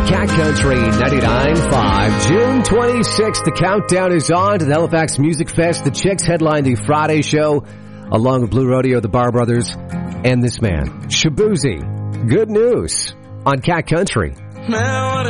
Cat Country 99.5, June 26th. The countdown is on to the Halifax Music Fest. The Chicks headline the Friday show, along with Blue Rodeo, the Bar Brothers, and this man, Shaboozey. Good news on Cat Country.